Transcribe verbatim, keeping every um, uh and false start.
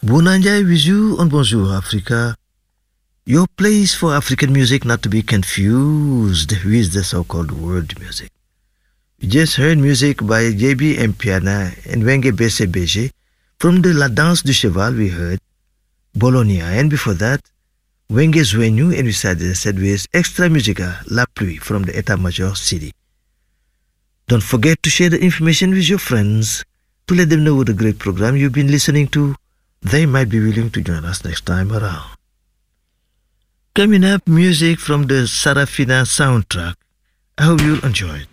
Bunanjai Viju on Bonjour Africa, your place for African music not to be confused with the so-called world music. We just heard music by J B Mpiana and Wenge B C B G. From the La Danse du Cheval we heard Bologna, and before that, Wenge Zwenu, and we started said with Extra Musica, La Pluie from the État Major City. Don't forget to share the information with your friends to let them know what a great program you've been listening to. They might be willing to join us next time around. Coming up, music from the Sarafina soundtrack. I hope you'll enjoy it.